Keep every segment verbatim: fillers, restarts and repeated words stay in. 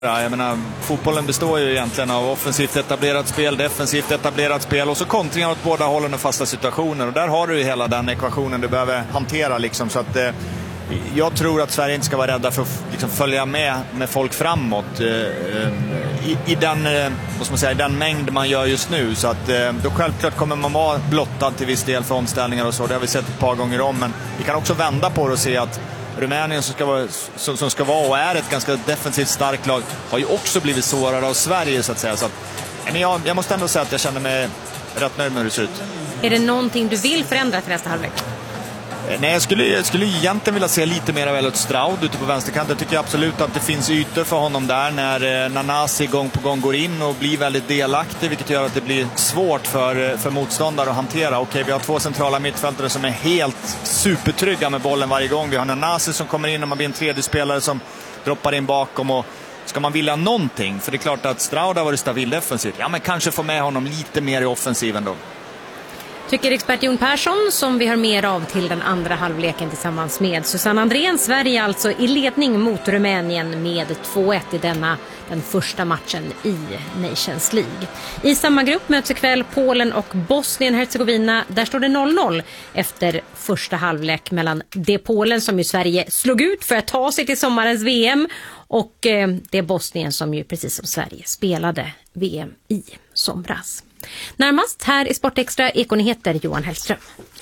Ja, jag menar, fotbollen består ju egentligen av offensivt etablerat spel, defensivt etablerat spel och så kontringar åt båda hållen och fasta situationer. Och där har du ju hela den ekvationen du behöver hantera. Liksom, så att, eh, jag tror att Sverige inte ska vara rädda för att liksom, följa med med folk framåt eh, i, i, den, eh, vad ska man säga, i den mängd man gör just nu. Så att, eh, då självklart kommer man vara blottad till viss del för omställningar och så. Det har vi sett ett par gånger om. Men vi kan också vända på det och se att Rumänien som ska, vara, som, som ska vara och är ett ganska defensivt starkt lag har ju också blivit sårade av Sverige så att säga. Så att, men jag, jag måste ändå säga att jag känner mig rätt nöjd med hur det ser ut. Är det någonting du vill förändra till nästa halvlek? Nej, jag skulle, jag skulle egentligen vilja se lite mer av Elliot Stroud ute på vänsterkanten. Jag tycker absolut att det finns ytor för honom där när Nanasi gång på gång går in och blir väldigt delaktig, vilket gör att det blir svårt för, för motståndare att hantera. Okej, vi har två centrala mittfältare som är helt supertrygga med bollen varje gång. Vi har Nanasi som kommer in och man blir en tredje spelare som droppar in bakom. Och ska man vilja någonting, för det är klart att Stroud har varit stabil defensivt, ja men kanske få med honom lite mer i offensiven då. Tycker expert Jon Persson, som vi har mer av till den andra halvleken tillsammans med Susanne Andrén. Sverige alltså i ledning mot Rumänien med två ett i denna den första matchen i Nations League. I samma grupp möts ikväll Polen och Bosnien-Hercegovina. Där står det noll noll efter första halvlek mellan det Polen som ju Sverige slog ut för att ta sig till sommarens V M och eh, det Bosnien som ju precis som Sverige spelade V M i somras. Närmast här i Sportextra Ekonyheter Johan Hellström.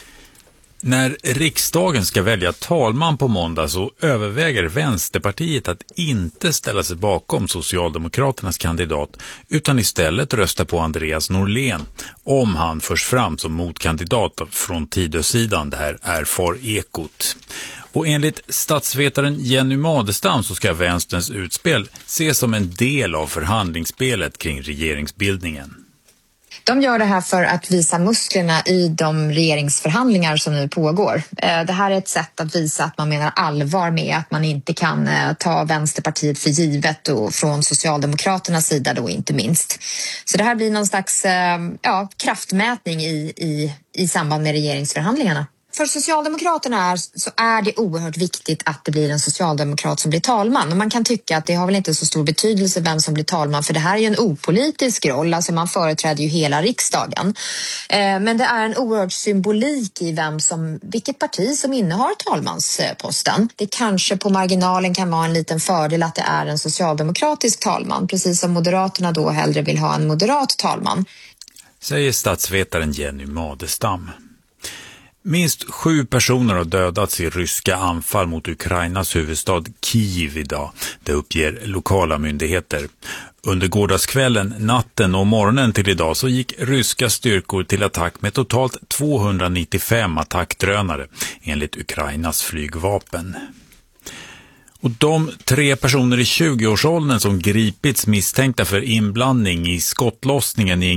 När riksdagen ska välja talman på måndag så överväger Vänsterpartiet att inte ställa sig bakom Socialdemokraternas kandidat utan istället rösta på Andreas Norlén om han förs fram som motkandidat från Tidösidan. Det här är Far Ekot. Och enligt statsvetaren Jenny Madestam så ska vänsterns utspel ses som en del av förhandlingsspelet kring regeringsbildningen. De gör det här för att visa musklerna i de regeringsförhandlingar som nu pågår. Det här är ett sätt att visa att man menar allvar med att man inte kan ta Vänsterpartiet för givet och från Socialdemokraternas sida då inte minst. Så det här blir någon slags ja, kraftmätning i, i, i samband med regeringsförhandlingarna. För Socialdemokraterna är, så är det oerhört viktigt att det blir en socialdemokrat som blir talman. Och man kan tycka att det har väl inte så stor betydelse vem som blir talman, för det här är ju en opolitisk roll, alltså man företräder ju hela riksdagen. Eh, men det är en oerhört symbolik i vem som, vilket parti som innehar talmansposten. Det kanske på marginalen kan vara en liten fördel att det är en socialdemokratisk talman, precis som Moderaterna då hellre vill ha en moderat talman. Säger statsvetaren Jenny Madestam. Minst sju personer har dödats i ryska anfall mot Ukrainas huvudstad Kiev idag. Det uppger lokala myndigheter. Under gårdagskvällen, natten och morgonen till idag så gick ryska styrkor till attack med totalt tvåhundranittiofem attackdrönare enligt Ukrainas flygvapen. Och de tre personer i tjugoårsåldern som gripits misstänkta för inblandning i skottlossningen i en